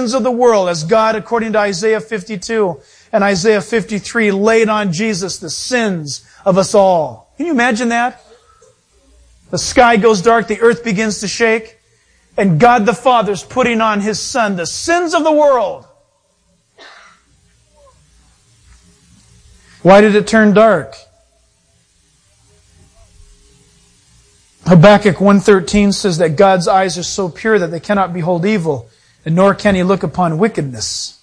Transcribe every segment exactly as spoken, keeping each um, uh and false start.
sins of the world, as God, according to Isaiah fifty-two and Isaiah fifty-three, laid on Jesus the sins of us all. Can you imagine that? The sky goes dark, the earth begins to shake, and God the Father's putting on His Son the sins of the world. Why did it turn dark? Habakkuk one thirteen says that God's eyes are so pure that they cannot behold evil, and nor can He look upon wickedness.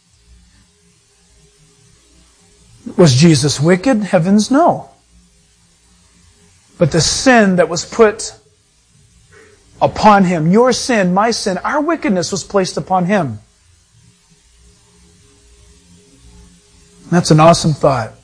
Was Jesus wicked? Heavens, no. But the sin that was put upon Him, your sin, my sin, our wickedness was placed upon Him. That's an awesome thought.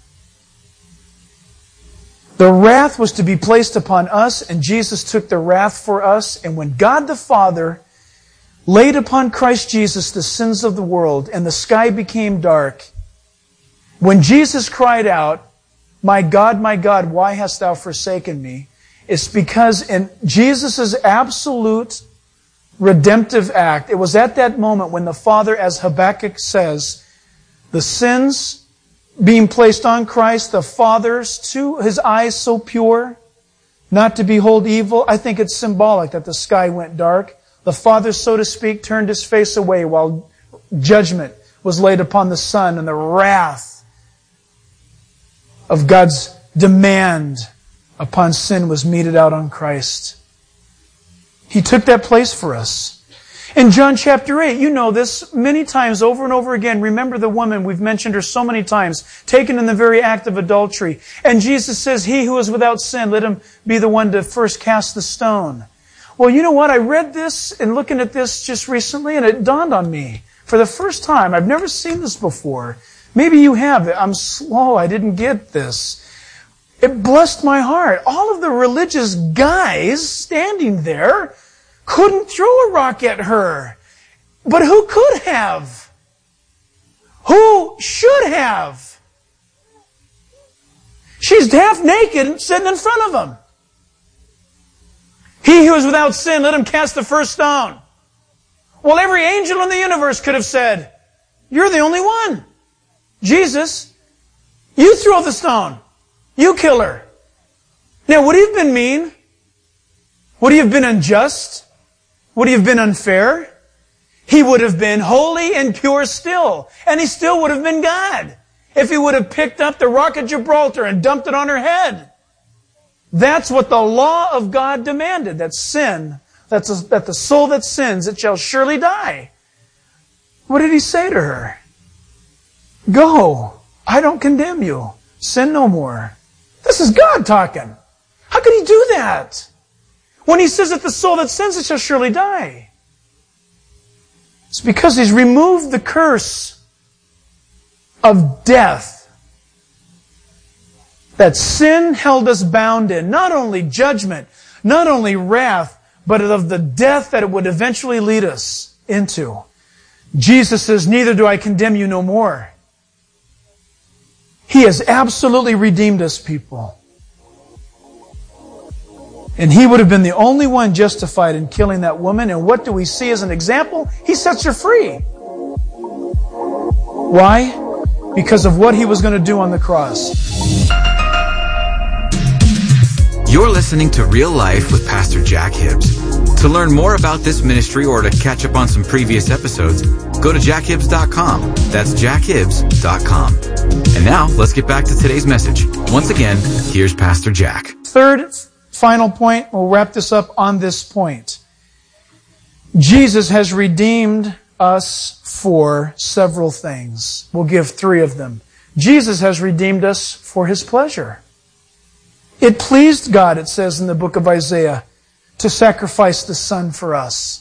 The wrath was to be placed upon us, and Jesus took the wrath for us. And when God the Father laid upon Christ Jesus the sins of the world, and the sky became dark, when Jesus cried out, "My God, my God, why hast thou forsaken me?" It's because in Jesus' absolute redemptive act, it was at that moment when the Father, as Habakkuk says, the sins being placed on Christ, the Father's, to His eyes so pure, not to behold evil. I think it's symbolic that the sky went dark. The Father, so to speak, turned His face away while judgment was laid upon the Son, and the wrath of God's demand upon sin was meted out on Christ. He took that place for us. In John chapter eight, you know this many times over and over again. Remember the woman, we've mentioned her so many times, taken in the very act of adultery. And Jesus says, "He who is without sin, let him be the one to first cast the stone." Well, you know what? I read this and looking at this just recently, and it dawned on me for the first time. I've never seen this before. Maybe you have. I'm slow. I didn't get this. It blessed my heart. All of the religious guys standing there couldn't throw a rock at her. But who could have? Who should have? She's half naked sitting in front of them. "He who is without sin, let him cast the first stone." Well, every angel in the universe could have said, "You're the only one. Jesus, you throw the stone. You kill her." Now, would He have been mean? Would He have been unjust? Would He have been unfair? He would have been holy and pure still. And He still would have been God if He would have picked up the rock of Gibraltar and dumped it on her head. That's what the law of God demanded. That sin, that's a, that the soul that sins, it shall surely die. What did He say to her? "Go. I don't condemn you. Sin no more." This is God talking. How could He do that? When He says that the soul that sins, it shall surely die. It's because He's removed the curse of death that sin held us bound in. Not only judgment, not only wrath, but of the death that it would eventually lead us into. Jesus says, "Neither do I condemn you no more." He has absolutely redeemed us, people. And He would have been the only one justified in killing that woman. And what do we see as an example? He sets her free. Why? Because of what He was going to do on the cross. You're listening to Real Life with Pastor Jack Hibbs. To learn more about this ministry or to catch up on some previous episodes, go to jack hibbs dot com. That's jack hibbs dot com. And now, let's get back to today's message. Once again, here's Pastor Jack. Third, final point, we'll wrap this up on this point. Jesus has redeemed us for several things. We'll give three of them. Jesus has redeemed us for His pleasure. It pleased God, it says in the book of Isaiah, to sacrifice the Son for us.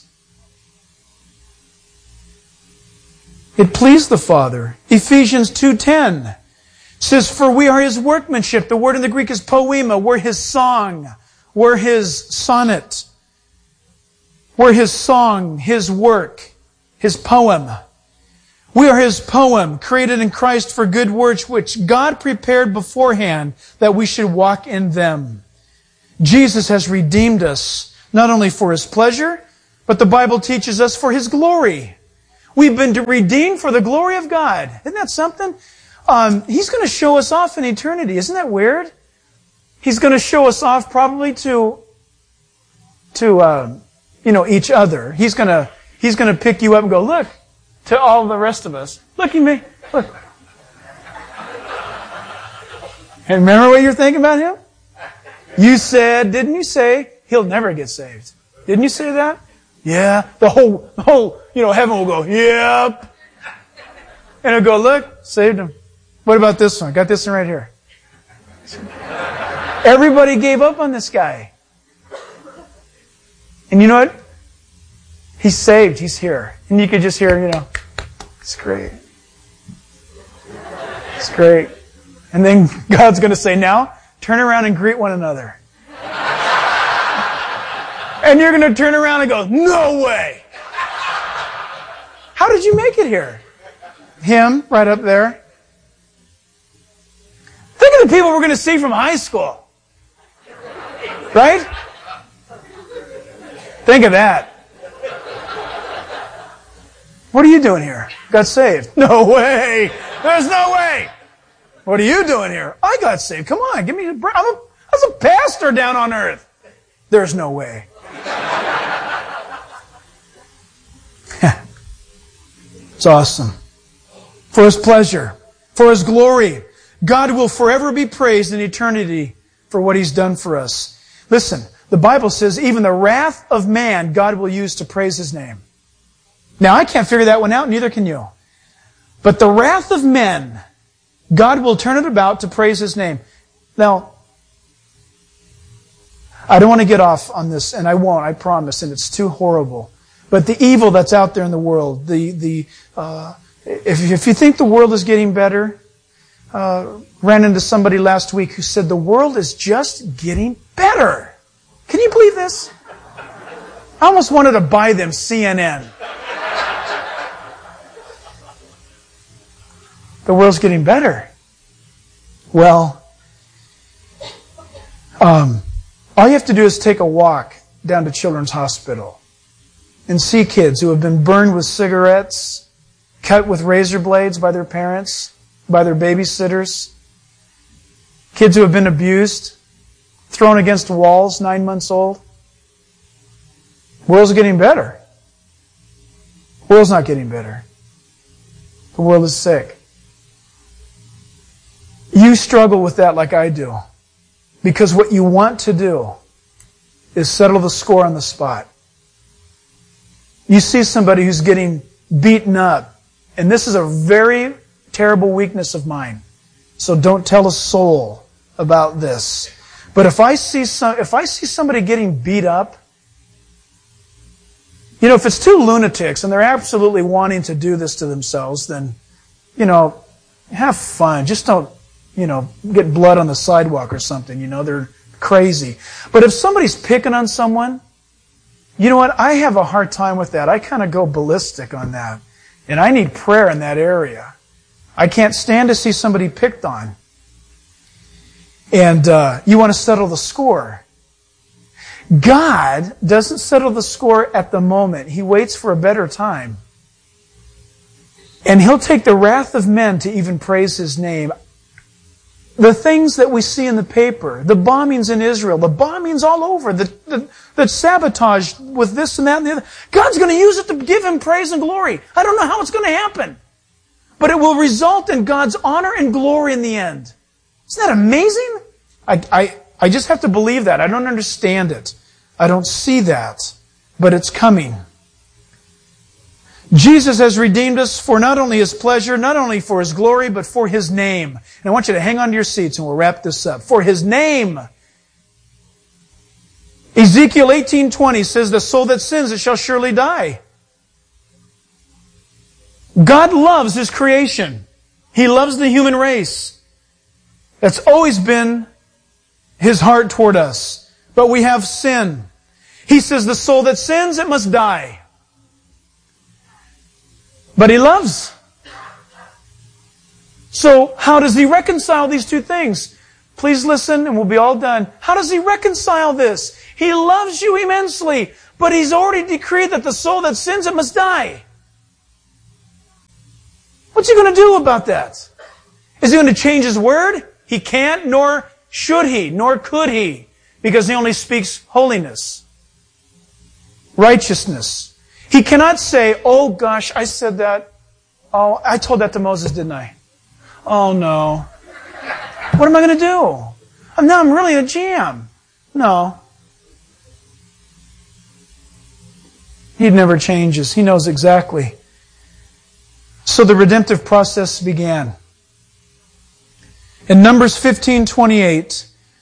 It pleased the Father. Ephesians two ten says, "For we are His workmanship." The word in the Greek is poema. We're His song. We're His sonnet. We're His song, His work, His poem. We are His poem, created in Christ for good works, which God prepared beforehand that we should walk in them. Jesus has redeemed us, not only for His pleasure, but the Bible teaches us for His glory. We've been redeemed for the glory of God. Isn't that something? Um, he's going to show us off in eternity. Isn't that weird? He's going to show us off probably to, to uh, you know, each other. He's going to he's going to pick you up and go, look, to all the rest of us. Look at me. Look. And remember what you're thinking about him? You said, didn't you say, he'll never get saved? Didn't you say that? Yeah. The whole, the whole, you know, heaven will go, yep. And it'll go, look, saved him. What about this one? Got this one right here. Everybody gave up on this guy. And you know what? He's saved. He's here. And you could just hear, you know, it's great. It's great. And then God's going to say, now, turn around and greet one another. And you're going to turn around and go, no way! How did you make it here? Him, right up there. Think of the people we're going to see from high school. Right? Think of that. What are you doing here? Got saved. No way! There's no way! What are you doing here? I got saved. Come on, give me a break. I'm a, I was a pastor down on earth. There's no way. It's awesome. For His pleasure, for His glory, God will forever be praised in eternity for what He's done for us. Listen, the Bible says even the wrath of man God will use to praise His name. Now, I can't figure that one out, neither can you. But the wrath of men, God will turn it about to praise His name. Now, I don't want to get off on this, and I won't, I promise, and it's too horrible. But the evil that's out there in the world, the the uh, if if you think the world is getting better, uh, ran into somebody last week who said the world is just getting better. Can you believe this? I almost wanted to buy them C N N. The world's getting better. Well, um, all you have to do is take a walk down to Children's Hospital and see kids who have been burned with cigarettes, cut with razor blades by their parents, by their babysitters, kids who have been abused, thrown against walls, nine months old. The world's getting better. The world's not getting better. The world is sick. You struggle with that like I do. Because what you want to do is settle the score on the spot. You see somebody who's getting beaten up, and this is a very terrible weakness of mine. So don't tell a soul about this. But if I see some, if I see somebody getting beat up, you know, if it's two lunatics and they're absolutely wanting to do this to themselves, then, you know, have fun. Just don't, you know, get blood on the sidewalk or something. You know, they're crazy. But if somebody's picking on someone, you know what? I have a hard time with that. I kind of go ballistic on that. And I need prayer in that area. I can't stand to see somebody picked on. And uh, you want to settle the score. God doesn't settle the score at the moment. He waits for a better time. And He'll take the wrath of men to even praise His name. The things that we see in the paper, the bombings in Israel, the bombings all over, the, the, the sabotage with this and that and the other. God's going to use it to give Him praise and glory. I don't know how it's going to happen. But it will result in God's honor and glory in the end. Isn't that amazing? I, I, I just have to believe that. I don't understand it. I don't see that. But it's coming. Jesus has redeemed us for not only His pleasure, not only for His glory, but for His name. And I want you to hang on to your seats and we'll wrap this up. For His name. Ezekiel eighteen twenty says, the soul that sins, it shall surely die. God loves His creation. He loves the human race. That's always been His heart toward us. But we have sin. He says the soul that sins, it must die. But He loves. So, how does He reconcile these two things? Please listen and we'll be all done. How does He reconcile this? He loves you immensely, but He's already decreed that the soul that sins, it must die. What's he going to do about that? Is he going to change his word? He can't, nor should he, nor could he, because he only speaks holiness, righteousness. He cannot say, oh gosh, I said that. Oh, I told that to Moses, didn't I? Oh no. What am I going to do? Now I'm really in a jam. No. He never changes. He knows exactly. So the redemptive process began. In Numbers fifteen twenty-eight,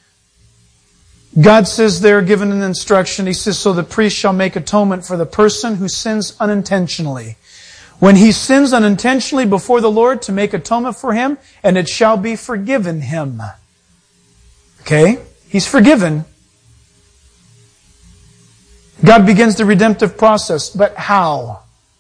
God says there, given an instruction, He says, so the priest shall make atonement for the person who sins unintentionally. When he sins unintentionally before the Lord, to make atonement for him, and it shall be forgiven him. Okay? He's forgiven. God begins the redemptive process, but how?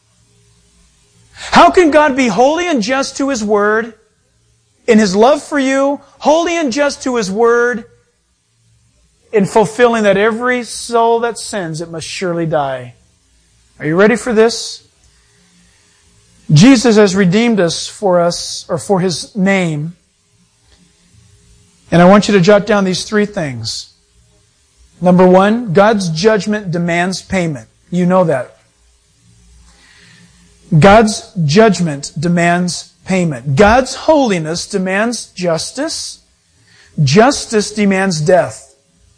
How can God be holy and just to His Word, in His love for you, holy and just to His Word, in fulfilling that every soul that sins, it must surely die? Are you ready for this? Jesus has redeemed us for us, or for His name. And I want you to jot down these three things. Number one, God's judgment demands payment. You know that. God's judgment demands payment. God's holiness demands justice. Justice demands death.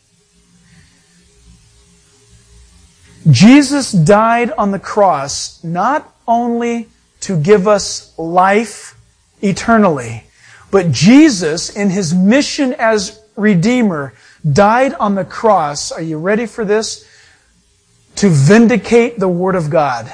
Jesus died on the cross not only to give us life eternally, but Jesus, in His mission as Redeemer, died on the cross, are you ready for this? To vindicate the Word of God.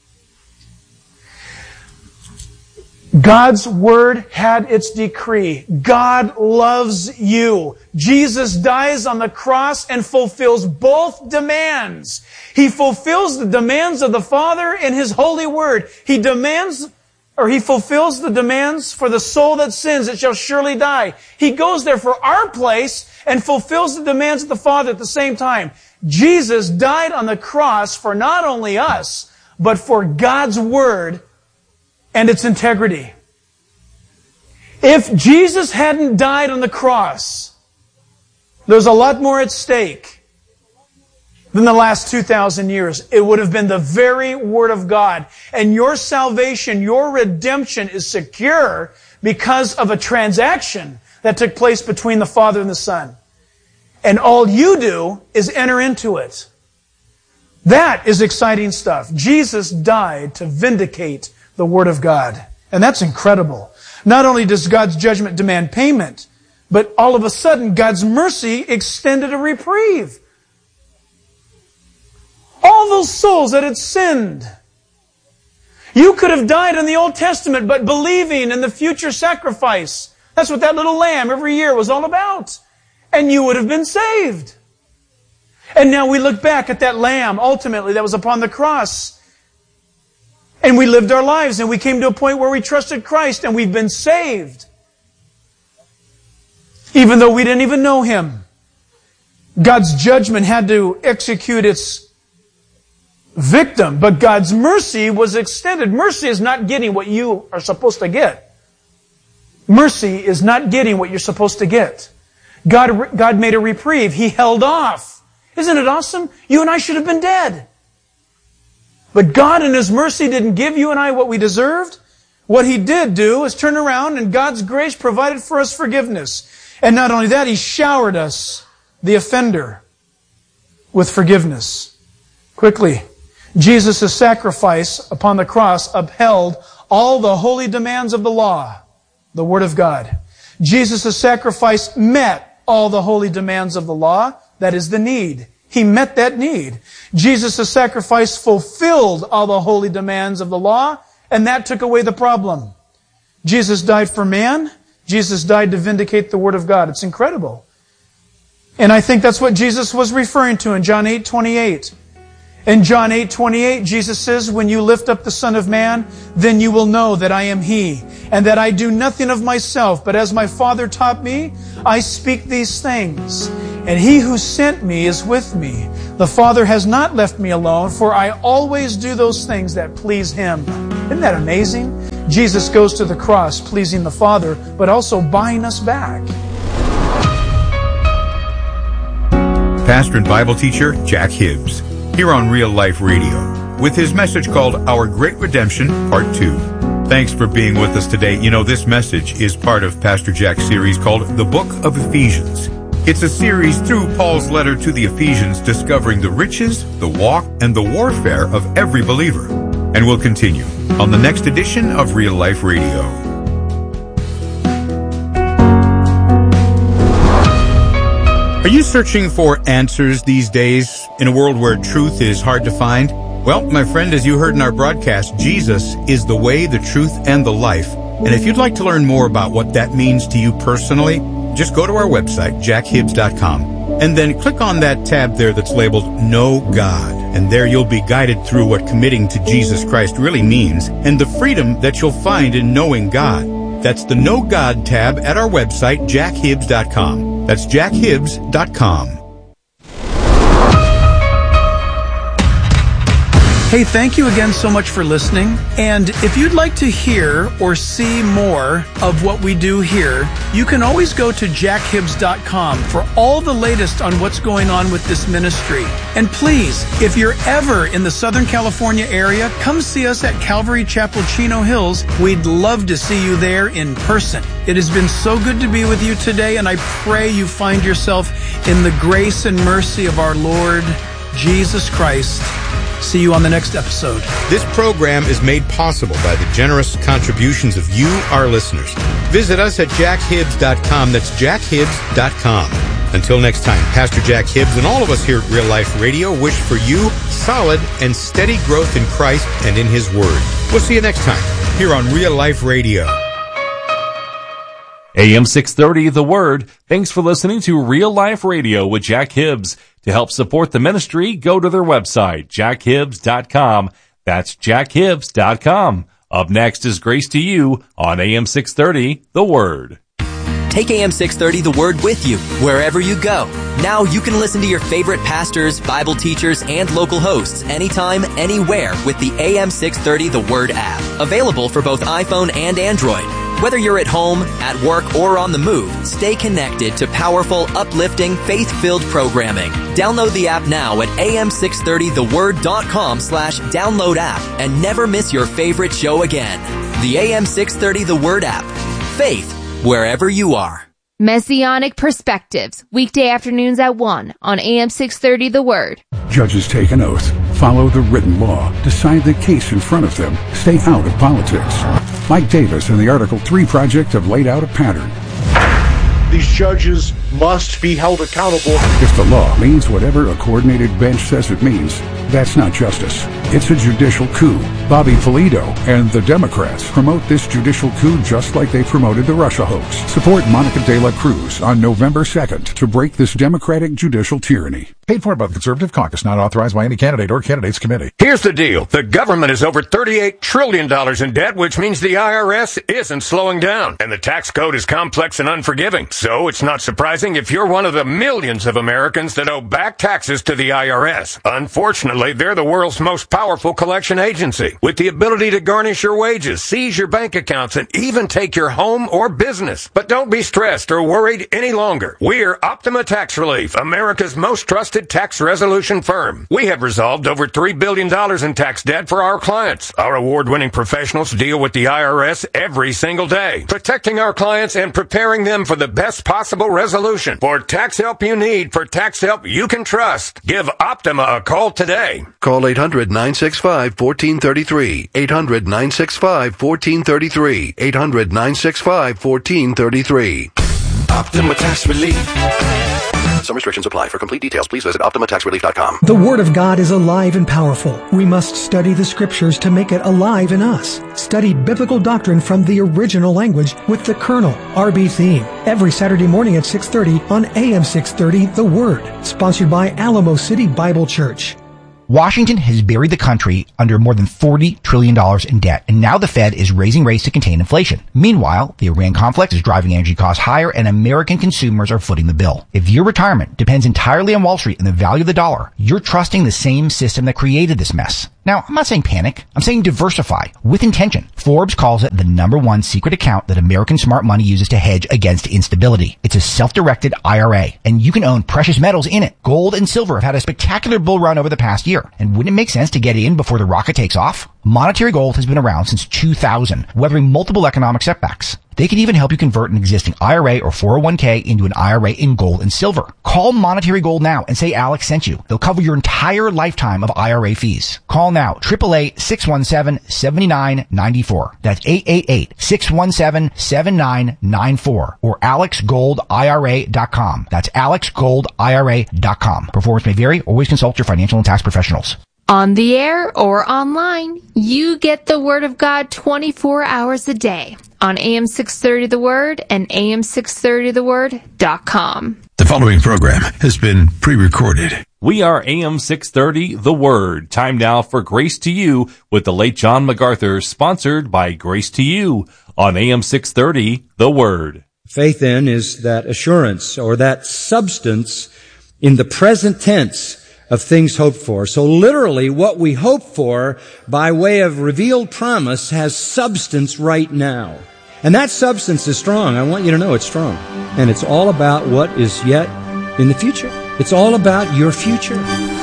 God's Word had its decree. God loves you. Jesus dies on the cross and fulfills both demands. He fulfills the demands of the Father in His holy Word. He demands, or He fulfills the demands for the soul that sins, it shall surely die. He goes there for our place and fulfills the demands of the Father at the same time. Jesus died on the cross for not only us, but for God's Word and its integrity. If Jesus hadn't died on the cross, there's a lot more at stake than the last two thousand years. It would have been the very Word of God. And your salvation, your redemption is secure because of a transaction that took place between the Father and the Son. And all you do is enter into it. That is exciting stuff. Jesus died to vindicate the Word of God. And that's incredible. Not only does God's judgment demand payment, but all of a sudden God's mercy extended a reprieve. All those souls that had sinned. You could have died in the Old Testament, but believing in the future sacrifice. That's what that little lamb every year was all about. And you would have been saved. And now we look back at that lamb, ultimately, that was upon the cross. And we lived our lives, and we came to a point where we trusted Christ, and we've been saved. Even though we didn't even know Him. God's judgment had to execute its victim, but God's mercy was extended. Mercy is not getting what you are supposed to get. Mercy is not getting what you're supposed to get. God, God made a reprieve. He held off. Isn't it awesome? You and I should have been dead. But God in His mercy didn't give you and I what we deserved. What He did do is turn around, and God's grace provided for us forgiveness. And not only that, He showered us, the offender, with forgiveness. Quickly, Jesus' sacrifice upon the cross upheld all the holy demands of the law, the Word of God. Jesus' sacrifice met all the holy demands of the law, that is the need. He met that need. Jesus' sacrifice fulfilled all the holy demands of the law, and that took away the problem. Jesus died for man. Jesus died to vindicate the Word of God. It's incredible. And I think that's what Jesus was referring to in John eight twenty-eight. In John eight twenty-eight, Jesus says, when you lift up the Son of Man, then you will know that I am He, and that I do nothing of myself, but as my Father taught me, I speak these things. And He who sent me is with me. The Father has not left me alone, for I always do those things that please Him. Isn't that amazing? Jesus goes to the cross pleasing the Father, but also buying us back. Pastor and Bible teacher Jack Hibbs, here on Real Life Radio, with his message called Our Great Redemption, Part two. Thanks for being with us today. You know, this message is part of Pastor Jack's series called The Book of Ephesians. It's a series through Paul's letter to the Ephesians, discovering the riches, the walk, and the warfare of every believer. And we'll continue on the next edition of Real Life Radio. Are you searching for answers these days in a world where truth is hard to find? Well, my friend, as you heard in our broadcast, Jesus is the way, the truth, and the life. And if you'd like to learn more about what that means to you personally, just go to our website, jack hibbs dot com, and then click on that tab there that's labeled Know God. And there you'll be guided through what committing to Jesus Christ really means and the freedom that you'll find in knowing God. That's the Know God tab at our website, jack hibbs dot com. That's jack hibbs dot com. Hey, thank you again so much for listening. And if you'd like to hear or see more of what we do here, you can always go to jack hibbs dot com for all the latest on what's going on with this ministry. And please, if you're ever in the Southern California area, come see us at Calvary Chapel, Chino Hills. We'd love to see you there in person. It has been so good to be with you today, and I pray you find yourself in the grace and mercy of our Lord Jesus Christ. See you on the next episode. This program is made possible by the generous contributions of you, our listeners. Visit us at jack hibbs dot com. That's jack hibbs dot com. Until next time, Pastor Jack Hibbs and all of us here at Real Life Radio wish for you solid and steady growth in Christ and in His Word. We'll see you next time here on Real Life Radio. A M six thirty, The Word. Thanks for listening to Real Life Radio with Jack Hibbs. To help support the ministry, go to their website, jack hibbs dot com. That's jack hibbs dot com. Up next is Grace to You on A M six thirty, The Word. Take A M six thirty The Word with you wherever you go. Now you can listen to your favorite pastors, Bible teachers, and local hosts anytime, anywhere with the A M six thirty The Word app. Available for both iPhone and Android. Whether you're at home, at work, or on the move, stay connected to powerful, uplifting, faith-filled programming. Download the app now at a m six thirty the word dot com slash download app and never miss your favorite show again. The A M six thirty The Word app. Faith wherever you are. Messianic Perspectives, weekday afternoons at one on A M six thirty The Word. Judges take an oath, follow the written law, decide the case in front of them, stay out of politics. Mike Davis and the Article three Project have laid out a pattern. These judges must be held accountable. If the law means whatever a coordinated bench says it means, that's not justice. It's a judicial coup. Bobby Polito and the Democrats promote this judicial coup just like they promoted the Russia hoax. Support Monica de la Cruz on November second to break this democratic judicial tyranny. Paid for by the Conservative Caucus, not authorized by any candidate or candidates committee. Here's the deal. The government is over thirty-eight trillion dollars in debt, which means the I R S isn't slowing down. And the tax code is complex and unforgiving. So it's not surprising if you're one of the millions of Americans that owe back taxes to the I R S. Unfortunately, they're the world's most powerful collection agency, with the ability to garnish your wages, seize your bank accounts, and even take your home or business. But don't be stressed or worried any longer. We're Optima Tax Relief, America's most trusted tax resolution firm. We have resolved over three billion dollars in tax debt for our clients. Our award-winning professionals deal with the I R S every single day, protecting our clients and preparing them for the best possible resolution. For tax help you need, for tax help you can trust, give Optima a call today. Call eight hundred, nine six five, one four three three. eight hundred, nine six five, one four three three. eight hundred, nine six five, one four three three. Optima Tax Relief. Some restrictions apply. For complete details, please visit optima tax relief dot com. The Word of God is alive and powerful. We must study the Scriptures to make it alive in us. Study biblical doctrine from the original language with the Colonel, R B Theme, every Saturday morning at six thirty on A M six thirty The Word. Sponsored by Alamo City Bible Church. Washington has buried the country under more than forty trillion dollars in debt, and now the Fed is raising rates to contain inflation. Meanwhile, the Iran conflict is driving energy costs higher, and American consumers are footing the bill. If your retirement depends entirely on Wall Street and the value of the dollar, you're trusting the same system that created this mess. Now, I'm not saying panic. I'm saying diversify with intention. Forbes calls it the number one secret account that American smart money uses to hedge against instability. It's a self-directed I R A, and you can own precious metals in it. Gold and silver have had a spectacular bull run over the past year. And wouldn't it make sense to get in before the rocket takes off? Monetary Gold has been around since two thousand, weathering multiple economic setbacks. They can even help you convert an existing I R A or four oh one k into an I R A in gold and silver. Call Monetary Gold now and say Alex sent you. They'll cover your entire lifetime of I R A fees. Call now, eight eight eight, six one seven, seven nine nine four. That's eight eight eight, six one seven, seven nine nine four or alex gold I R A dot com. That's alex gold I R A dot com. Performance may vary. Always consult your financial and tax professionals. On the air or online, you get the Word of God twenty-four hours a day on A M six thirty The Word and A M six thirty the word dot com. The following program has been pre-recorded. We are A M six thirty The Word. Time now for Grace to You with the late John MacArthur, sponsored by Grace to You on A M six thirty The Word. Faith, then, is that assurance or that substance in the present tense of things hoped for. So literally what we hope for by way of revealed promise has substance right now. And that substance is strong. I want you to know it's strong. And it's all about what is yet in the future. It's all about your future.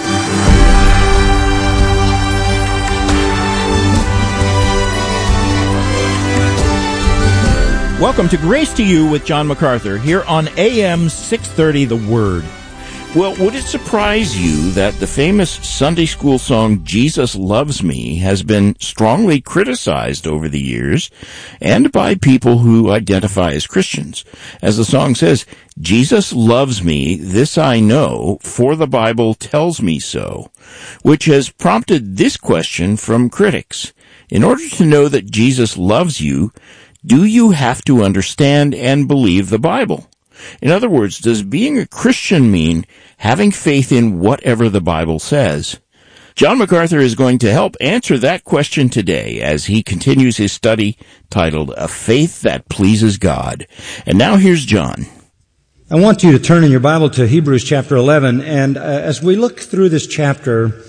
Welcome to Grace to You with John MacArthur here on A M six thirty The Word. Well, would it surprise you that the famous Sunday school song Jesus Loves Me has been strongly criticized over the years and by people who identify as Christians? As the song says, Jesus loves me, this I know, for the Bible tells me so, which has prompted this question from critics. In order to know that Jesus loves you, do you have to understand and believe the Bible? In other words, does being a Christian mean having faith in whatever the Bible says? John MacArthur is going to help answer that question today as he continues his study titled A Faith That Pleases God. And now here's John. I want you to turn in your Bible to Hebrews chapter eleven, and uh, as we look through this chapter,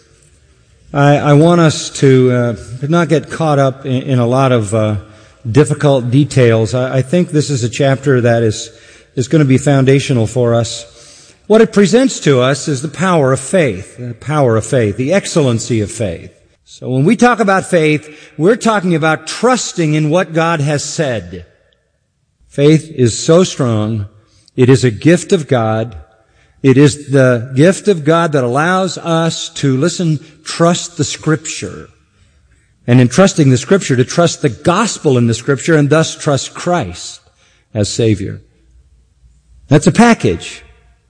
I, I want us to uh, not get caught up in, in a lot of uh, difficult details. I, I think this is a chapter that is is going to be foundational for us. What it presents to us is the power of faith, the power of faith, the excellency of faith. So when we talk about faith, we're talking about trusting in what God has said. Faith is so strong. It is a gift of God. It is the gift of God that allows us to, listen, trust the Scripture. And in trusting the Scripture, to trust the gospel in the Scripture and thus trust Christ as Savior. That's a package.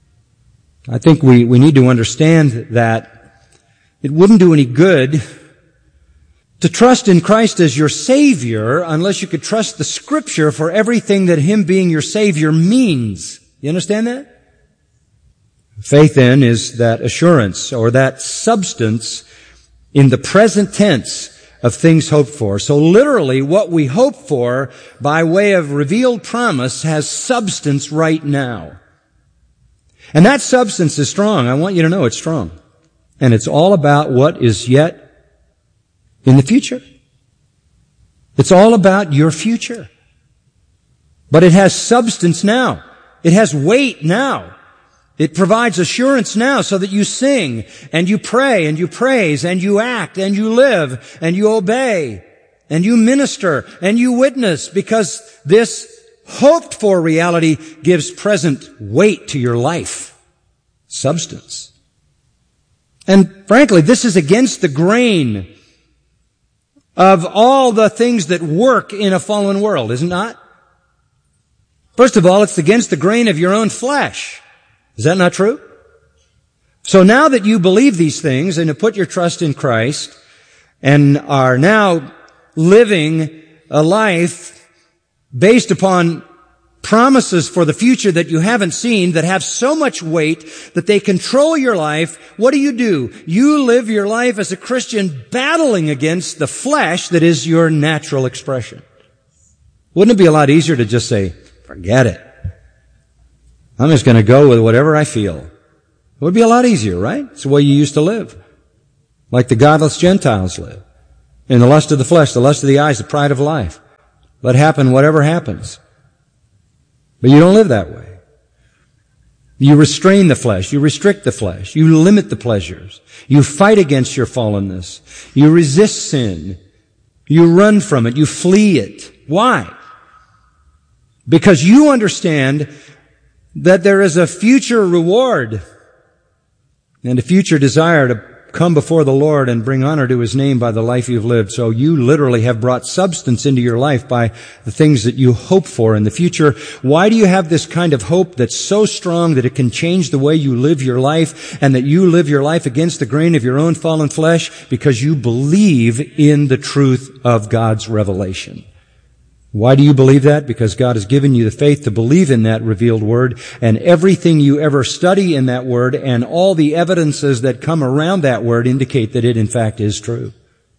I think we, we need to understand that it wouldn't do any good to trust in Christ as your Savior unless you could trust the Scripture for everything that Him being your Savior means. You understand that? Faith, then, is that assurance or that substance in the present tense of things hoped for. So literally what we hope for by way of revealed promise has substance right now. And that substance is strong. I want you to know it's strong. And it's all about what is yet in the future. It's all about your future. But it has substance now. It has weight now. It provides assurance now so that you sing and you pray and you praise and you act and you live and you obey and you minister and you witness, because this hoped for reality gives present weight to your life. Substance. And frankly, this is against the grain of all the things that work in a fallen world, is it not? First of all, it's against the grain of your own flesh. Is that not true? So now that you believe these things and have put your trust in Christ and are now living a life based upon promises for the future that you haven't seen, that have so much weight that they control your life, what do you do? You live your life as a Christian battling against the flesh that is your natural expression. Wouldn't it be a lot easier to just say, forget it. I'm just going to go with whatever I feel. It would be a lot easier, right? It's the way you used to live. like the godless Gentiles live, in the lust of the flesh, the lust of the eyes, the pride of life. Let happen whatever happens. But you don't live that way. You restrain the flesh. You restrict the flesh. You limit the pleasures. You fight against your fallenness. You resist sin. You run from it. You flee it. Why? Because you understand that there is a future reward and a future desire to come before the Lord and bring honor to His name by the life you've lived. So you literally have brought substance into your life by the things that you hope for in the future. Why do you have this kind of hope that's so strong that it can change the way you live your life and that you live your life against the grain of your own fallen flesh? Because you believe in the truth of God's revelation. Why do you believe that? Because God has given you the faith to believe in that revealed word, and everything you ever study in that word and all the evidences that come around that word indicate that it in fact is true.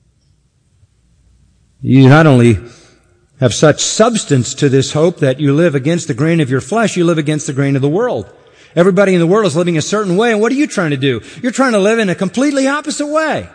You not only have such substance to this hope that you live against the grain of your flesh, you live against the grain of the world. Everybody in the world is living a certain way, and what are you trying to do? You're trying to live in a completely opposite way.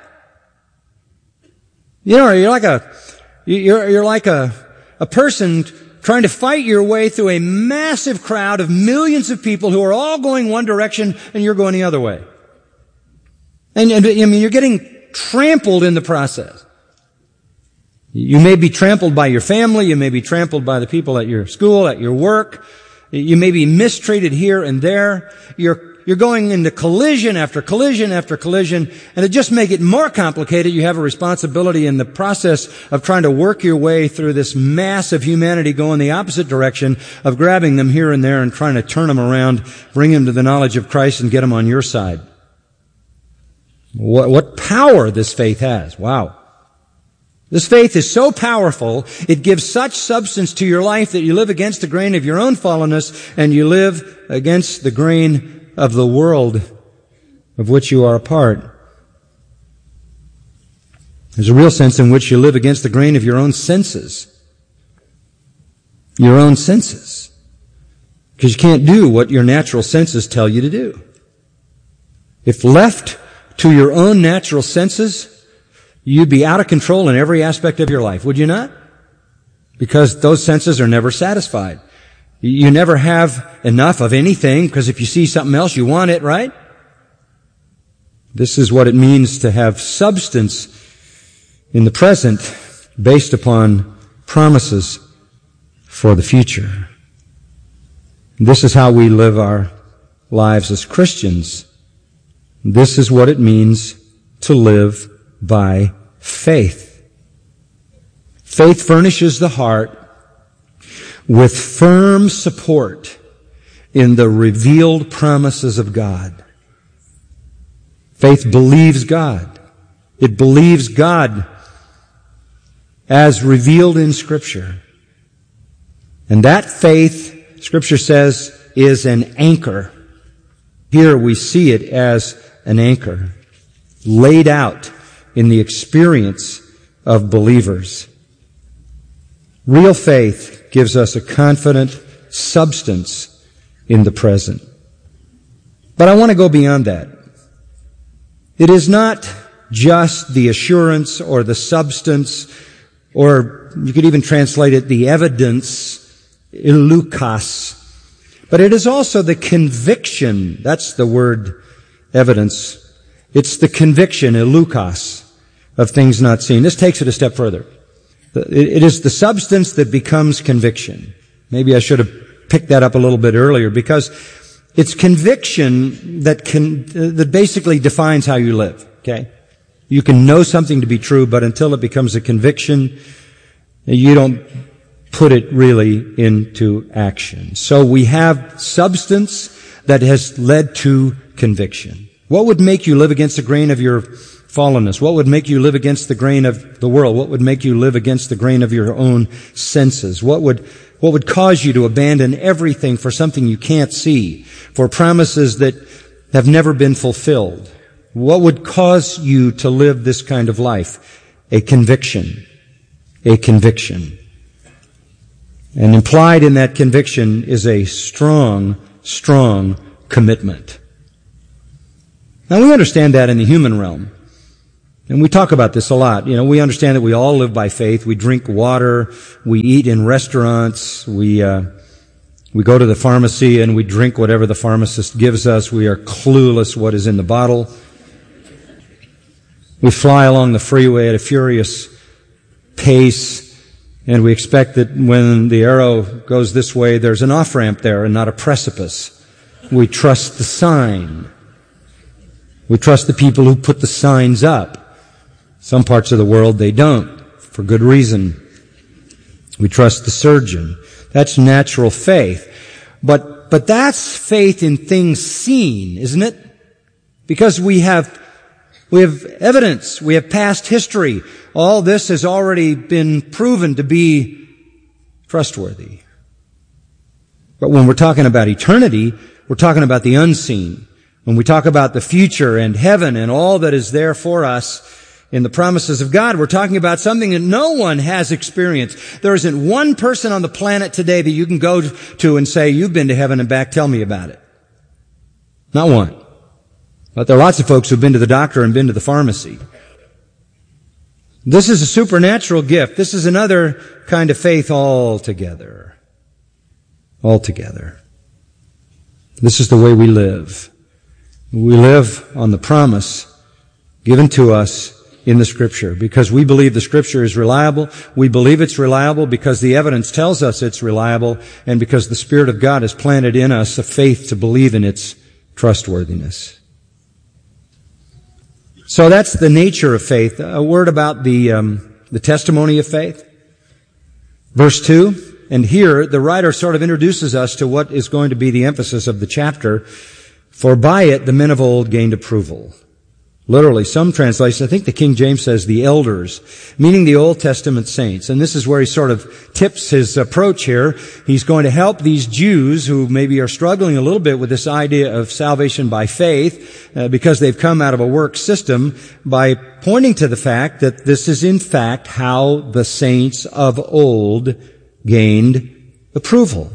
You know, you're like a, you're, you're like a, A person trying to fight your way through a massive crowd of millions of people who are all going one direction and you're going the other way. And, and I mean, you're getting trampled in the process. You may be trampled by your family. You may be trampled by the people at your school, at your work. You may be mistreated here and there. You're You're going into collision after collision after collision, and to just make it more complicated, you have a responsibility in the process of trying to work your way through this mass of humanity going the opposite direction, of grabbing them here and there and trying to turn them around, bring them to the knowledge of Christ and get them on your side. What, what power this faith has. Wow. This faith is so powerful, it gives such substance to your life that you live against the grain of your own fallenness and you live against the grain of the world of which you are a part. There's a real sense in which you live against the grain of your own senses. Your own senses. Because you can't do what your natural senses tell you to do. If left to your own natural senses, you'd be out of control in every aspect of your life, would you not? Because those senses are never satisfied. You never have enough of anything, because if you see something else, you want it, right? This is what it means to have substance in the present based upon promises for the future. This is how we live our lives as Christians. This is what it means to live by faith. Faith furnishes the heart with firm support in the revealed promises of God. Faith believes God. It believes God as revealed in Scripture. And that faith, Scripture says, is an anchor. Here we see it as an anchor laid out in the experience of believers. Real faith gives us a confident substance in the present. But I want to go beyond that. It is not just the assurance or the substance, or you could even translate it the evidence, elukas, but it is also the conviction. That's the word evidence. It's the conviction, elukas, of things not seen. This takes it a step further. It is the substance that becomes conviction. Maybe I should have picked that up a little bit earlier, because it's conviction that can, that basically defines how you live, okay? You can know something to be true, but until it becomes a conviction, you don't put it really into action. So we have substance that has led to conviction. What would make you live against the grain of your fallenness? What would make you live against the grain of the world? What would make you live against the grain of your own senses? What would, what would cause you to abandon everything for something you can't see, for promises that have never been fulfilled? What would cause you to live this kind of life? A conviction. A conviction. And implied in that conviction is a strong, strong commitment. Now we understand that in the human realm. And we talk about this a lot. You know, we understand that we all live by faith. We drink water. We eat in restaurants. We, uh, we go to the pharmacy and we drink whatever the pharmacist gives us. We are clueless what is in the bottle. We fly along the freeway at a furious pace, and we expect that when the arrow goes this way, there's an off-ramp there and not a precipice. We trust the sign. We trust the people who put the signs up. Some parts of the world they don't, for good reason. We trust the surgeon. That's natural faith. But, but that's faith in things seen, isn't it? Because we have, we have evidence. We have past history. All this has already been proven to be trustworthy. But when we're talking about eternity, we're talking about the unseen. When we talk about the future and heaven and all that is there for us in the promises of God, we're talking about something that no one has experienced. There isn't one person on the planet today that you can go to and say, you've been to heaven and back, tell me about it. Not one. But there are lots of folks who've been to the doctor and been to the pharmacy. This is a supernatural gift. This is another kind of faith altogether. Altogether. This is the way we live. We live on the promise given to us in the Scripture, because we believe the Scripture is reliable. We believe it's reliable because the evidence tells us it's reliable, and because the Spirit of God has planted in us a faith to believe in its trustworthiness. So that's the nature of faith. A word about the um, the testimony of faith. Verse two, and here the writer sort of introduces us to what is going to be the emphasis of the chapter. For by it the men of old gained approval. Literally, some translations, I think the King James says the elders, meaning the Old Testament saints. And this is where he sort of tips his approach here. He's going to help these Jews who maybe are struggling a little bit with this idea of salvation by faith, uh, because they've come out of a work system, by pointing to the fact that this is in fact how the saints of old gained approval.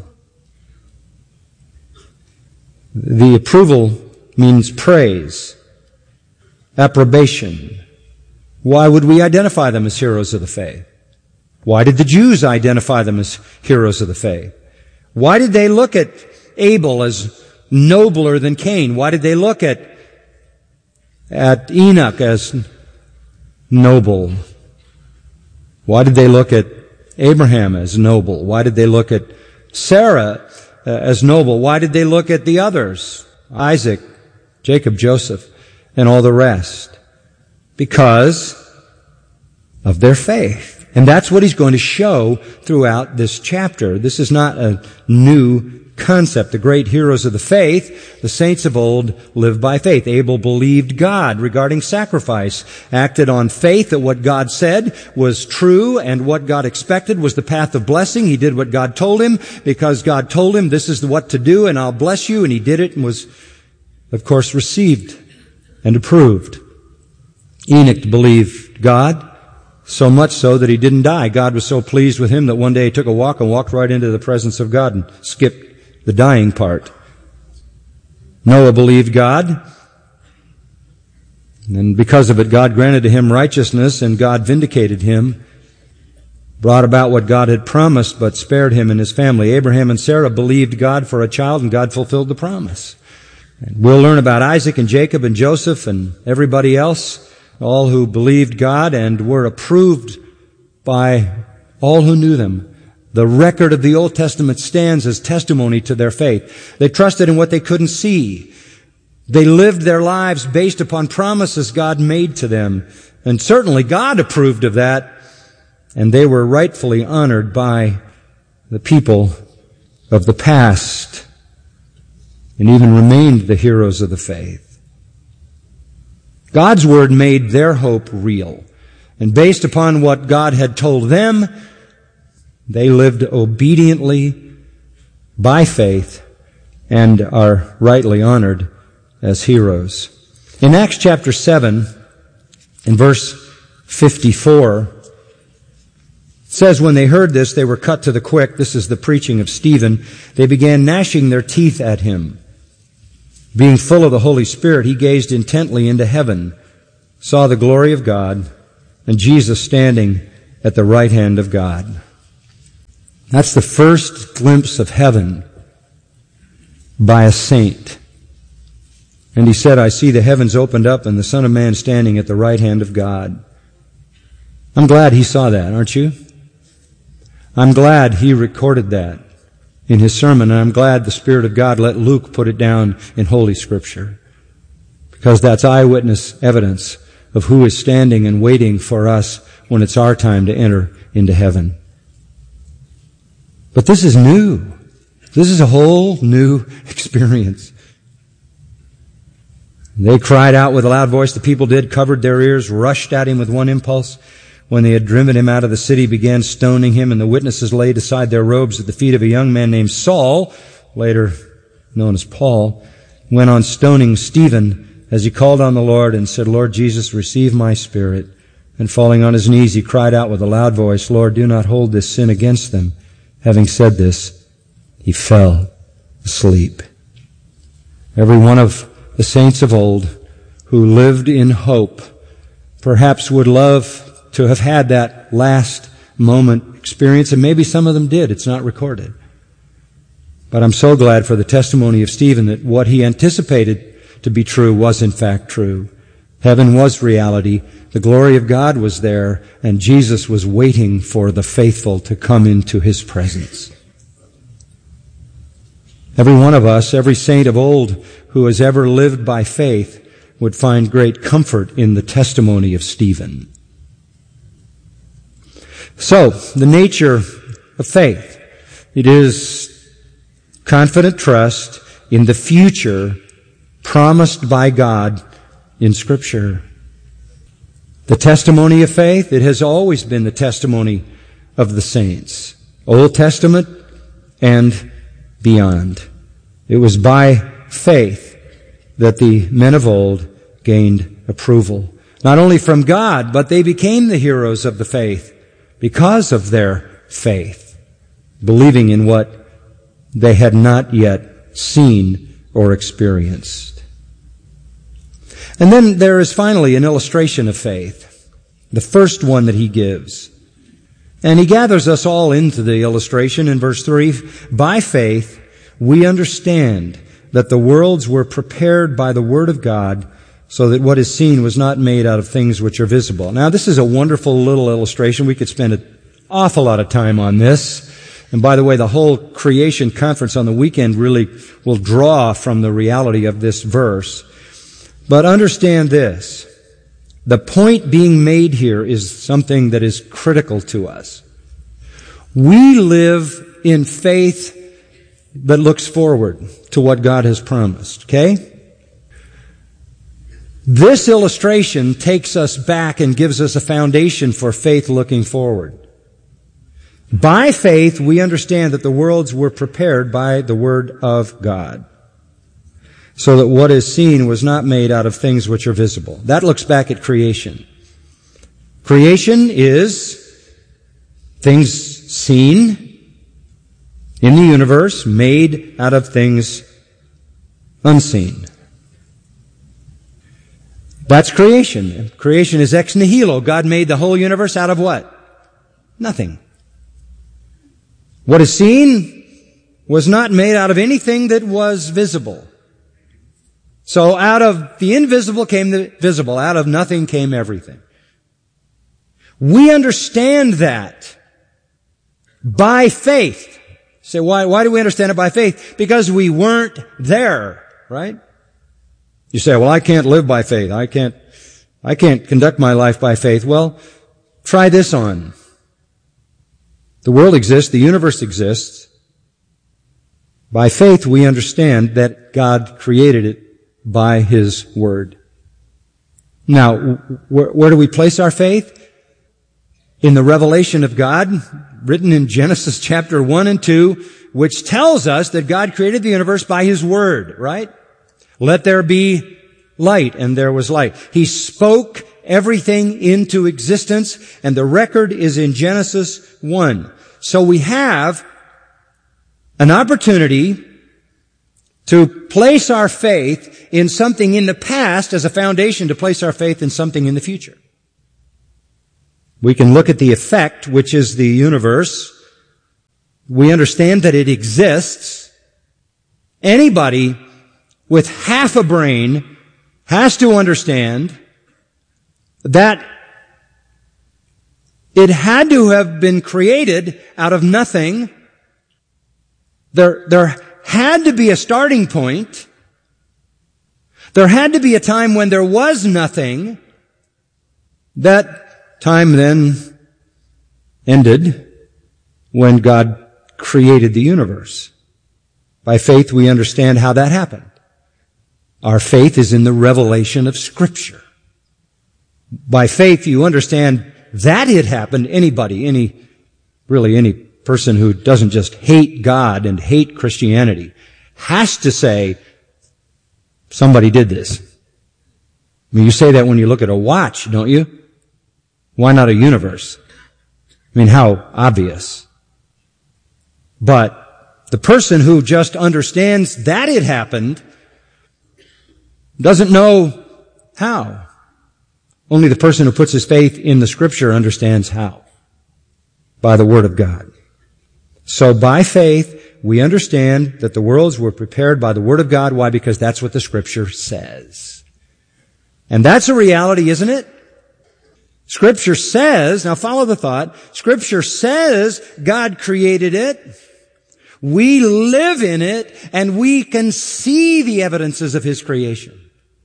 The approval means praise. Approbation. Why would we identify them as heroes of the faith? Why did the Jews identify them as heroes of the faith? Why did they look at Abel as nobler than Cain? Why did they look at, at Enoch as noble? Why did they look at Abraham as noble? Why did they look at Sarah uh, as noble? Why did they look at the others? Isaac, Jacob, Joseph, and all the rest? Because of their faith. And that's what he's going to show throughout this chapter. This is not a new concept. The great heroes of the faith, the saints of old, lived by faith. Abel believed God regarding sacrifice, acted on faith that what God said was true and what God expected was the path of blessing. He did what God told him because God told him this is what to do and I'll bless you, and he did it and was, of course, received and approved. Enoch believed God, so much so that he didn't die. God was so pleased with him that one day he took a walk and walked right into the presence of God and skipped the dying part. Noah believed God, and because of it, God granted to him righteousness, and God vindicated him, brought about what God had promised, but spared him and his family. Abraham and Sarah believed God for a child, and God fulfilled the promise. And we'll learn about Isaac and Jacob and Joseph and everybody else, all who believed God and were approved by all who knew them. The record of the Old Testament stands as testimony to their faith. They trusted in what they couldn't see. They lived their lives based upon promises God made to them. And certainly God approved of that, and they were rightfully honored by the people of the past, and even remained the heroes of the faith. God's word made their hope real. And based upon what God had told them, they lived obediently by faith and are rightly honored as heroes. In Acts chapter seven, in verse fifty-four, it says, when they heard this, they were cut to the quick. This is the preaching of Stephen. They began gnashing their teeth at him. Being full of the Holy Spirit, he gazed intently into heaven saw the glory of God and Jesus standing at the right hand of God. That's the first glimpse of heaven by a saint. And he said, I see the heavens opened up and the Son of Man standing at the right hand of God. I'm glad he saw that, aren't you? I'm glad he recorded that in his sermon, and I'm glad the Spirit of God let Luke put it down in Holy Scripture, because that's eyewitness evidence of who is standing and waiting for us when it's our time to enter into heaven. But this is new. This is a whole new experience. They cried out with a loud voice. The people did, covered their ears, rushed at him with one impulse. When they had driven him out of the city, began stoning him, and the witnesses laid aside their robes at the feet of a young man named Saul, later known as Paul, went on stoning Stephen as he called on the Lord and said, Lord Jesus, receive my spirit. And falling on his knees, he cried out with a loud voice, Lord, do not hold this sin against them. Having said this, he fell asleep. Every one of the saints of old who lived in hope perhaps would love to have had that last moment experience, and maybe some of them did. It's not recorded. But I'm so glad for the testimony of Stephen that what he anticipated to be true was in fact true. Heaven was reality. The glory of God was there, and Jesus was waiting for the faithful to come into his presence. Every one of us, every saint of old who has ever lived by faith, would find great comfort in the testimony of Stephen. So, the nature of faith. It is confident trust in the future promised by God in Scripture. The testimony of faith, it has always been the testimony of the saints, Old Testament and beyond. It was by faith that the men of old gained approval, not only from God, but they became the heroes of the faith because of their faith, believing in what they had not yet seen or experienced. And then there is finally an illustration of faith, the first one that he gives. And he gathers us all into the illustration in verse three. By faith, we understand that the worlds were prepared by the word of God, so that what is seen was not made out of things which are visible. Now, this is a wonderful little illustration. We could spend an awful lot of time on this. And by the way, the whole creation conference on the weekend really will draw from the reality of this verse. But understand this. The point being made here is something that is critical to us. We live in faith that looks forward to what God has promised, okay? This illustration takes us back and gives us a foundation for faith looking forward. By faith, we understand that the worlds were prepared by the Word of God, so that what is seen was not made out of things which are visible. That looks back at creation. Creation is things seen in the universe, made out of things unseen. That's creation. Creation is ex nihilo. God made the whole universe out of what? Nothing. What is seen was not made out of anything that was visible. So out of the invisible came the visible. Out of nothing came everything. We understand that by faith. Say, why, why do we understand it by faith? Because we weren't there, right? You say, well, I can't live by faith. I can't, I can't conduct my life by faith. Well, try this on. The world exists. The universe exists. By faith, we understand that God created it by His Word. Now, where, where do we place our faith? In the revelation of God, written in Genesis chapter one and two, which tells us that God created the universe by His Word, right? Let there be light, and there was light. He spoke everything into existence, and the record is in Genesis one. So we have an opportunity to place our faith in something in the past as a foundation to place our faith in something in the future. We can look at the effect, which is the universe. We understand that it exists. Anybody with half a brain has to understand that it had to have been created out of nothing. There, there had to be a starting point. There had to be a time when there was nothing. That time then ended when God created the universe. By faith, we understand how that happened. Our faith is in the revelation of Scripture. By faith, you understand that it happened. Anybody, any, really any person who doesn't just hate God and hate Christianity has to say, somebody did this. I mean, you say that when you look at a watch, don't you? Why not a universe? I mean, how obvious. But the person who just understands that it happened doesn't know how. Only the person who puts his faith in the Scripture understands how. By the Word of God. So by faith, we understand that the worlds were prepared by the Word of God. Why? Because that's what the Scripture says. And that's a reality, isn't it? Scripture says, now follow the thought, Scripture says God created it. We live in it, and we can see the evidences of His creation.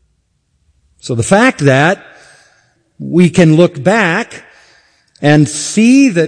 So the fact that we can look back and see that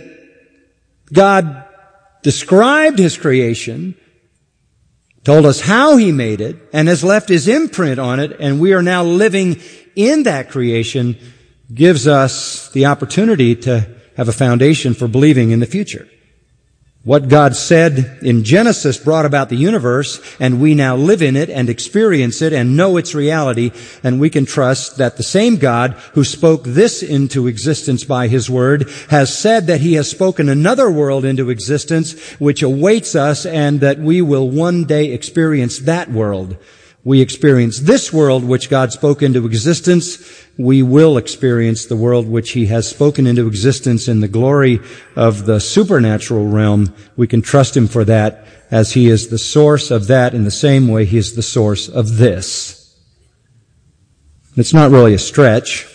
God described His creation, told us how He made it, and has left His imprint on it, and we are now living in that creation, gives us the opportunity to have a foundation for believing in the future. What God said in Genesis brought about the universe, and we now live in it and experience it and know its reality, and we can trust that the same God who spoke this into existence by His Word has said that He has spoken another world into existence which awaits us, and that we will one day experience that world. We experience this world which God spoke into existence. We will experience the world which He has spoken into existence in the glory of the supernatural realm. We can trust Him for that, as He is the source of that in the same way He is the source of this. It's not really a stretch.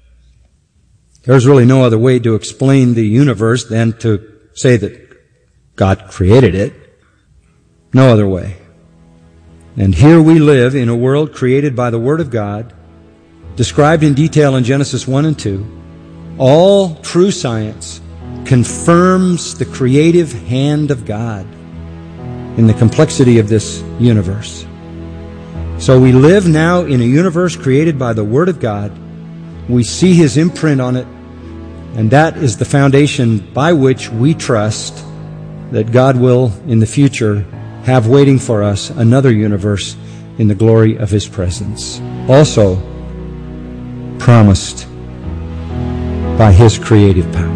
There's really no other way to explain the universe than to say that God created it. No other way. And here we live in a world created by the Word of God, described in detail in Genesis one and two. All true science confirms the creative hand of God in the complexity of this universe. So we live now in a universe created by the Word of God. We see His imprint on it, and that is the foundation by which we trust that God will, in the future, have waiting for us another universe in the glory of His presence. Also promised by His creative power.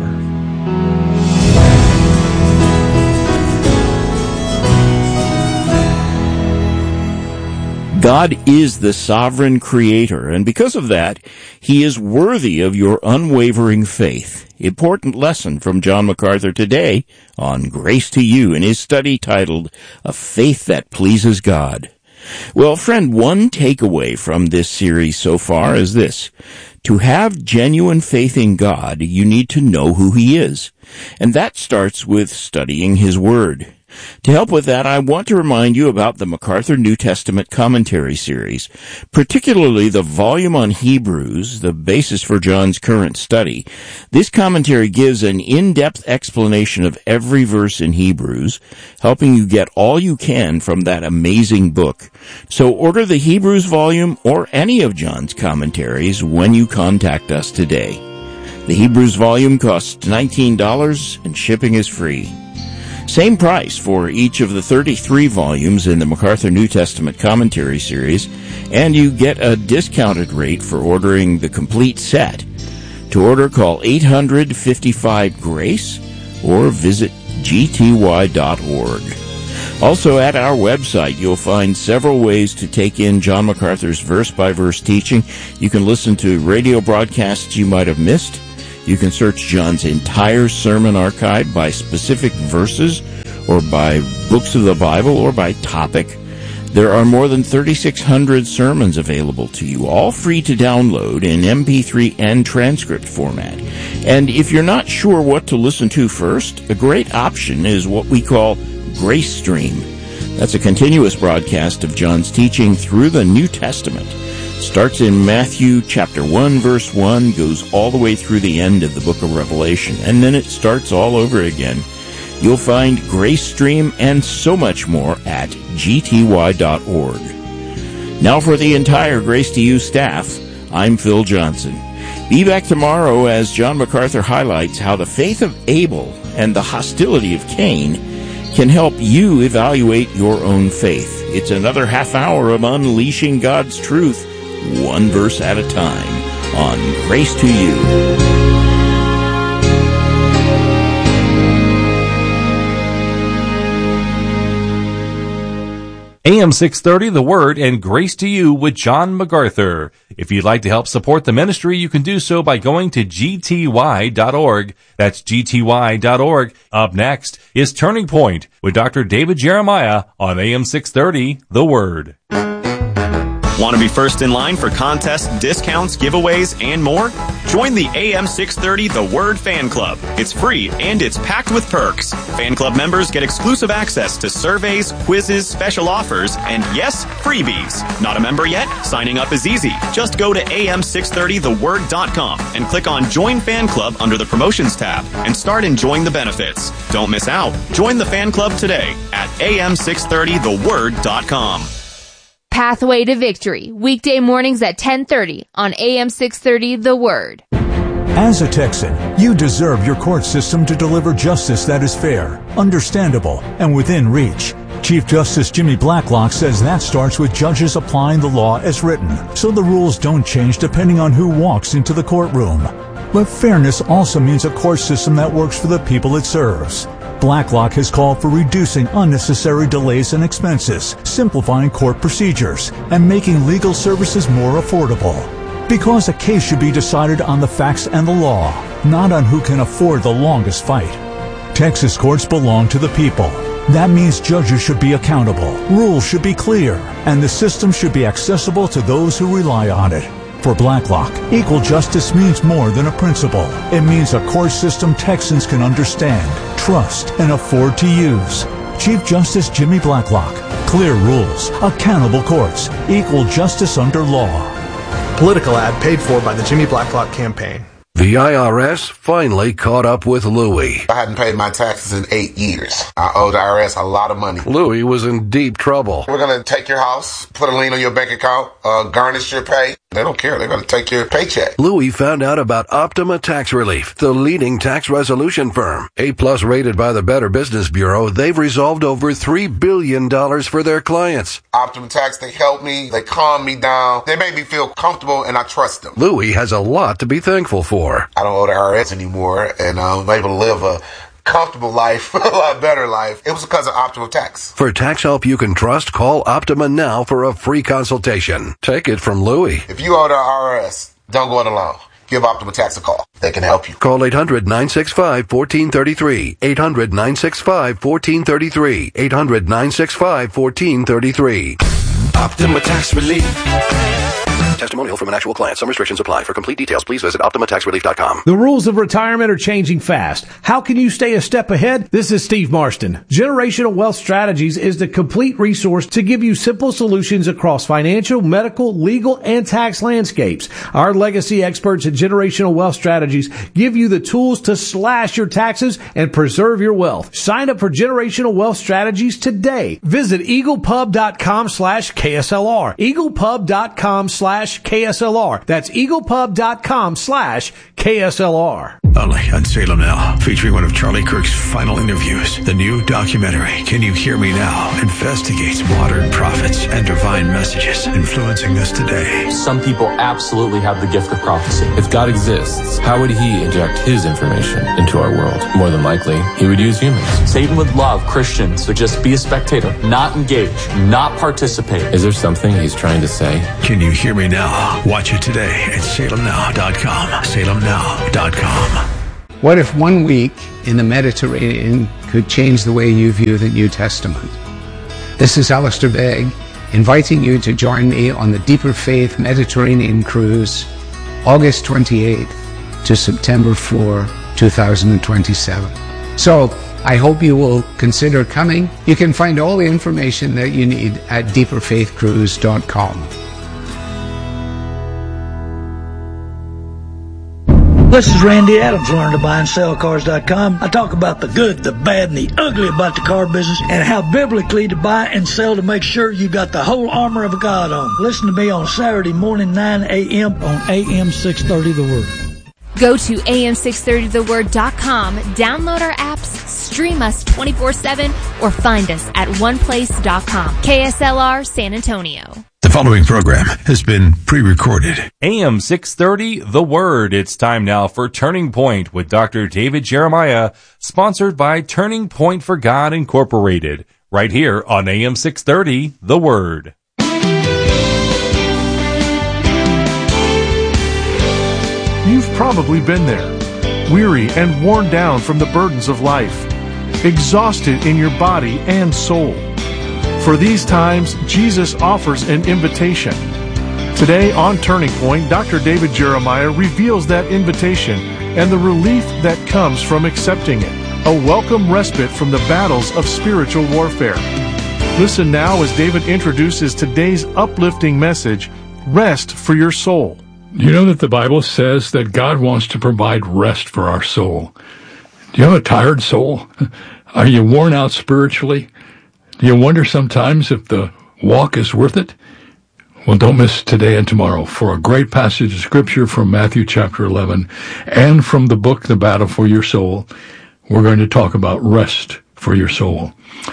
God is the sovereign creator, and because of that, He is worthy of your unwavering faith. Important lesson from John MacArthur today on Grace to You in his study titled, A Faith That Pleases God. Well, friend, one takeaway from this series so far is this. To have genuine faith in God, you need to know who He is. And that starts with studying His Word. To help with that, I want to remind you about the MacArthur New Testament Commentary Series, particularly the volume on Hebrews, the basis for John's current study. This commentary gives an in-depth explanation of every verse in Hebrews, helping you get all you can from that amazing book. So order the Hebrews volume or any of John's commentaries when you contact us today. The Hebrews volume costs nineteen dollars and shipping is free. Same price for each of the thirty-three volumes in the MacArthur New Testament Commentary Series, and you get a discounted rate for ordering the complete set. To order, call eight hundred, fifty-five, GRACE or visit g t y dot org. Also, at our website, you'll find several ways to take in John MacArthur's verse-by-verse teaching. You can listen to radio broadcasts you might have missed. You can search John's entire sermon archive by specific verses or by books of the Bible or by topic. There are more than thirty-six hundred sermons available to you, all free to download in M P three and transcript format. And if you're not sure what to listen to first, a great option is what we call Grace Stream. That's a continuous broadcast of John's teaching through the New Testament. It starts in Matthew chapter one, verse one, goes all the way through the end of the book of Revelation, and then it starts all over again. You'll find Grace Stream and so much more at g t y dot org. Now for the entire Grace to You staff, I'm Phil Johnson. Be back tomorrow as John MacArthur highlights how the faith of Abel and the hostility of Cain can help you evaluate your own faith. It's another half hour of unleashing God's truth, one verse at a time, on Grace to You. A M six thirty, The Word, and Grace to You with John MacArthur. If you'd like to help support the ministry, you can do so by going to g t y dot org. That's g t y dot org. Up next is Turning Point with Doctor David Jeremiah on A M six thirty, The Word. Want to be first in line for contests, discounts, giveaways, and more? Join the A M six thirty The Word Fan Club. It's free and it's packed with perks. Fan club members get exclusive access to surveys, quizzes, special offers, and yes, freebies. Not a member yet? Signing up is easy. Just go to a m six thirty the word dot com and click on Join Fan Club under the Promotions tab and start enjoying the benefits. Don't miss out. Join the fan club today at a m six thirty the word dot com. Pathway to Victory, weekday mornings at ten thirty on A M six thirty The Word. As a Texan, you deserve your court system to deliver justice that is fair, understandable, and within reach. Chief Justice Jimmy Blacklock says that starts with judges applying the law as written, so the rules don't change depending on who walks into the courtroom. But fairness also means a court system that works for the people it serves. Blacklock has called for reducing unnecessary delays and expenses, simplifying court procedures, and making legal services more affordable. Because a case should be decided on the facts and the law, not on who can afford the longest fight. Texas courts belong to the people. That means judges should be accountable, rules should be clear, and the system should be accessible to those who rely on it. For Blacklock, equal justice means more than a principle. It means a court system Texans can understand, trust, and afford to use. Chief Justice Jimmy Blacklock. Clear rules, accountable courts, equal justice under law. Political ad paid for by the Jimmy Blacklock campaign. The I R S finally caught up with Louie. I hadn't paid my taxes in eight years. I owe the I R S a lot of money. Louie was in deep trouble. We're going to take your house, put a lien on your bank account, uh, garnish your pay. They don't care. They're going to take your paycheck. Louie found out about Optima Tax Relief, the leading tax resolution firm. A-plus rated by the Better Business Bureau, they've resolved over three billion dollars for their clients. Optima Tax, they help me. They calm me down. They make me feel comfortable, and I trust them. Louie has a lot to be thankful for. I don't owe the I R S anymore, and I'm able to live a comfortable life, a lot better life. It was because of Optima Tax. For tax help you can trust, call Optima now for a free consultation. Take it from Louie. If you owe the I R S, don't go it alone. Give Optima Tax a call. They can help you. Call eight hundred nine six five one four three three. eight hundred nine six five one four three three. eight hundred nine six five one four three three. Optima Tax Relief. Testimonial from an actual client. Some restrictions apply. For complete details, please visit optima tax relief dot com. The rules of retirement are changing fast. How can you stay a step ahead? This is Steve Marston. Generational Wealth Strategies is the complete resource to give you simple solutions across financial, medical, legal, and tax landscapes. Our legacy experts at Generational Wealth Strategies give you the tools to slash your taxes and preserve your wealth. Sign up for Generational Wealth Strategies today. Visit eaglepub dot com slash K S L R. eaglepub dot com slash slash K S L R. That's eaglepub.com slash KSLR. Only on Salem Now, featuring one of Charlie Kirk's final interviews. The new documentary, Can You Hear Me Now?, investigates modern prophets and divine messages influencing us today. Some people absolutely have the gift of prophecy. If God exists, how would he inject his information into our world? More than likely, he would use humans. Satan would love Christians to just be a spectator, not engage, not participate. Is there something he's trying to say? Can You Hear Me Now? Watch it today at salem now dot com. salem now dot com. What if one week in the Mediterranean could change the way you view the New Testament? This is Alistair Begg, inviting you to join me on the Deeper Faith Mediterranean Cruise, August twenty-eighth to September fourth, two thousand twenty-seven. So, I hope you will consider coming. You can find all the information that you need at deeper faith cruise dot com. This is Randy Adams, learn to buy and sell cars dot com. I talk about the good, the bad, and the ugly about the car business and how biblically to buy and sell to make sure you got the whole armor of God on. Listen to me on Saturday morning, nine a.m. on A M six thirty The Word. Go to A M six thirty the word dot com, download our apps, stream us twenty-four seven, or find us at one place dot com. K S L R San Antonio. The following program has been pre-recorded. A M six thirty, The Word. It's time now for Turning Point with Doctor David Jeremiah, sponsored by Turning Point for God Incorporated, right here on A M six thirty, The Word. You've probably been there, weary and worn down from the burdens of life, exhausted in your body and soul. For these times, Jesus offers an invitation. Today on Turning Point, Doctor David Jeremiah reveals that invitation and the relief that comes from accepting it, a welcome respite from the battles of spiritual warfare. Listen now as David introduces today's uplifting message, Rest for Your Soul. You know that the Bible says that God wants to provide rest for our soul. Do you have a tired soul? Are you worn out spiritually? Do you wonder sometimes if the walk is worth it? Well, don't miss today and tomorrow for a great passage of Scripture from Matthew chapter eleven and from the book, The Battle for Your Soul. We're going to talk about rest for your soul.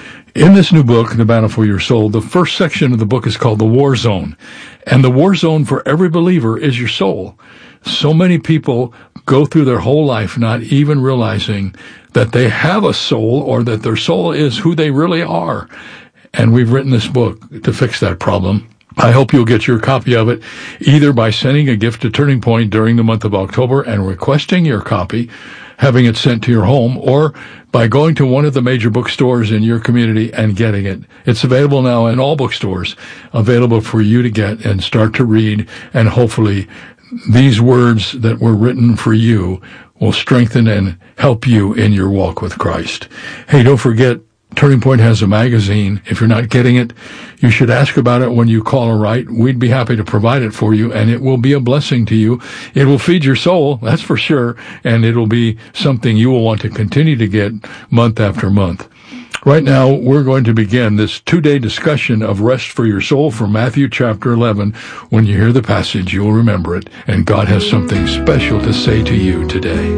In this new book, The Battle for Your Soul, the first section of the book is called The War Zone. And the war zone for every believer is your soul. So many people go through their whole life not even realizing that they have a soul or that their soul is who they really are. And we've written this book to fix that problem. I hope you'll get your copy of it either by sending a gift to Turning Point during the month of October and requesting your copy, having it sent to your home, or by going to one of the major bookstores in your community and getting it. It's available now in all bookstores, available for you to get and start to read, and hopefully these words that were written for you will strengthen and help you in your walk with Christ. Hey, don't forget, Turning Point has a magazine. If you're not getting it, you should ask about it when you call or write. We'd be happy to provide it for you, and it will be a blessing to you. It will feed your soul, that's for sure, and it'll be something you will want to continue to get month after month. Right now, we're going to begin this two-day discussion of rest for your soul from Matthew chapter eleven. When you hear the passage, you'll remember it, and God has something special to say to you today.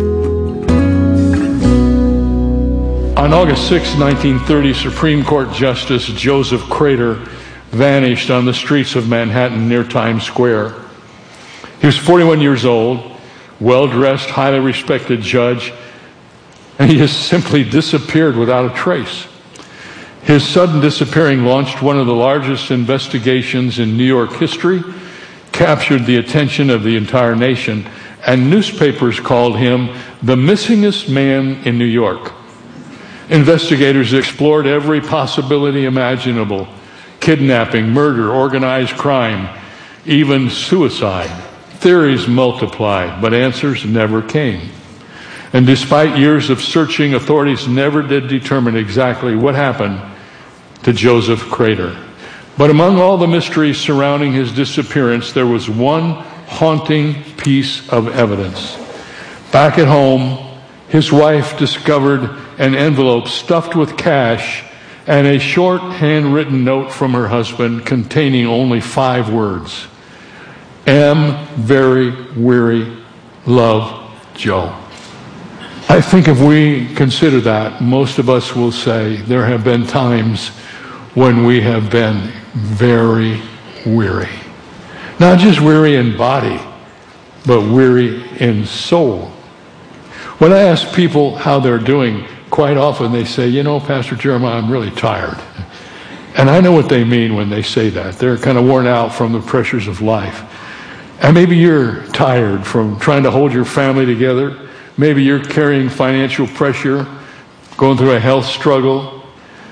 On August sixth, nineteen thirty, Supreme Court Justice Joseph Crater vanished on the streets of Manhattan near Times Square. He was forty-one years old, well-dressed, highly respected judge, and he just simply disappeared without a trace. His sudden disappearing launched one of the largest investigations in New York history, captured the attention of the entire nation, and newspapers called him the missingest man in New York. Investigators explored every possibility imaginable: kidnapping, murder, organized crime, even suicide. Theories multiplied, but answers never came. And despite years of searching, authorities never did determine exactly what happened to Joseph Crater. But among all the mysteries surrounding his disappearance, there was one haunting piece of evidence. Back at home, his wife discovered an envelope stuffed with cash and a short handwritten note from her husband containing only five words: Am very weary. Love, Joe. I think if we consider that, most of us will say there have been times when we have been very weary. Not just weary in body, but weary in soul. When I ask people how they're doing, quite often they say, you know, Pastor Jeremiah, I'm really tired. And I know what they mean when they say that. They're kind of worn out from the pressures of life. And maybe you're tired from trying to hold your family together. Maybe you're carrying financial pressure, going through a health struggle.